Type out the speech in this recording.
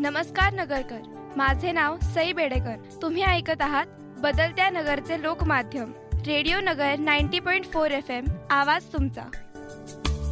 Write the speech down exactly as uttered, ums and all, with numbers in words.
नमस्कार नगरकर, माझे नाव सई बेडेकर. तुम्ही ऐकत आहात बदलत्या नगरचे लोकमाध्यम रेडिओ नगर नव्वद पॉईंट चार एफ एम. आवाज तुमचा.